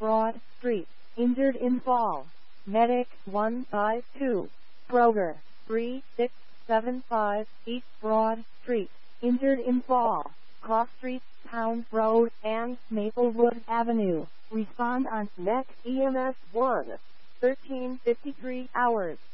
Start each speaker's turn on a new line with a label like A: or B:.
A: Broad Street, injured in fall. Medic 152. Kroger 3675 East Broad Street, injured in fall. Cross Street, Pound Road, and Maplewood Avenue. Respond on Next EMS 1. 1353 hours.